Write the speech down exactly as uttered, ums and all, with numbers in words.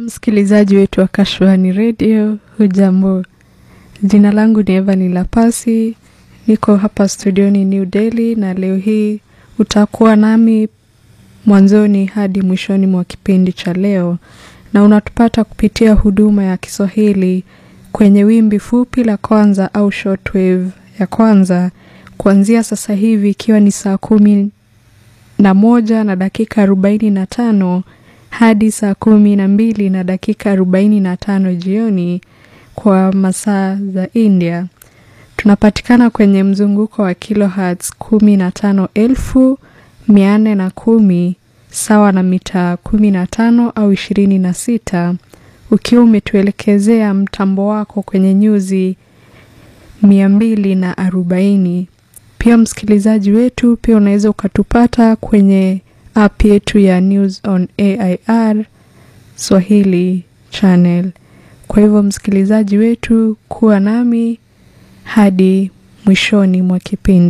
msikilizaji wetu wa Kashfani Radio, hujambo? Jina langu ni Eva Nilapasi, niko hapa studioni New Delhi, na leo hii utakuwa nami mwanzoni hadi mwishoni mwa kipindi cha leo, na unatupata kupitia huduma ya Kiswahili kwenye wimbi fupi la kwanza au shortwave ya kwanza, kuanzia sasa hivi ikiwa ni saa kumi na moja na dakika arobaini na tano hadi saa kumi na mbili na dakika arobaini na tano jioni kwa masaa za India. Tunapatikana kwenye mzunguko wa kilohertz kumi na tano elfu mia nne na kumi, sawa na mita kumi na tano au ishirini na sita, ukiwa umetuelekezea mtambo wako kwenye nyuzi mia mbili na arobaini. Pia msikilizaji wetu, pia unaweza ukatupata kwenye app yetu ya News on A I R Swahili channel. Kwa hivyo msikilizaji wetu, kuwa nami hadi mwishoni mwa kipindi.